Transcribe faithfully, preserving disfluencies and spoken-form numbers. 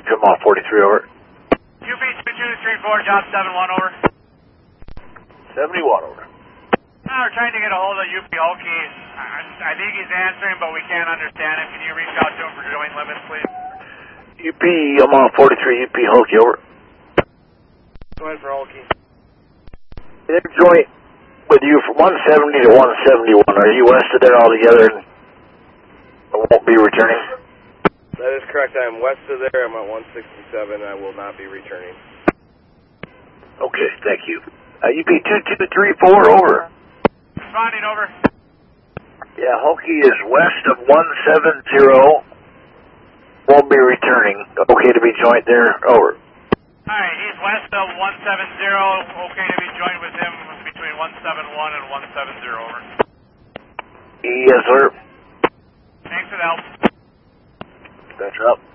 come off forty-three, over. U P two two three four, job seven one, over. seventy-one, over. No, we're trying to get a hold of U P Hulky. I, I think he's answering, but we can't understand him. Can you reach out to him for joint limits, please? U P, I'm on forty-three, U P Hulky, over. Go ahead for Hulky. They're joint with you from one seventy to one seventy-one. Are you west of there altogether and won't be returning? That is correct. I am west of there. I'm at one sixty-seven. I will not be returning. Okay, thank you. Uh, U P two two three four, over. Responding, over. Yeah, Hulky is west of one seventy. Won't be returning. Okay to be joint there, over. Alright, he's west of one seventy. Okay to be joined with him between one seventy-one and one seventy, over. Yes, sir. Thanks for the help. That's up.